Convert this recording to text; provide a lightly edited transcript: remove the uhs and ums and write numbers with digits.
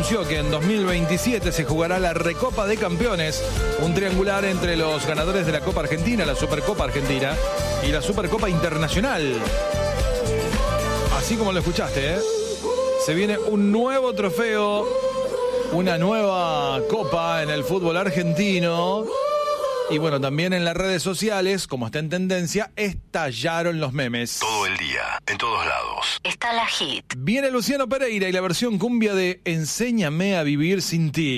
anunció que en 2027 se jugará la Recopa de Campeones, un triangular entre los ganadores de la Copa Argentina, la Supercopa Argentina y la Supercopa Internacional. Así como lo escuchaste, se viene un nuevo trofeo, una nueva copa en el fútbol argentino. Y bueno, también en las redes sociales, como está en tendencia, estallaron los memes. Todo el día, en todos lados. Está la hit. Viene Luciano Pereira y la versión cumbia de Enséñame a vivir sin ti.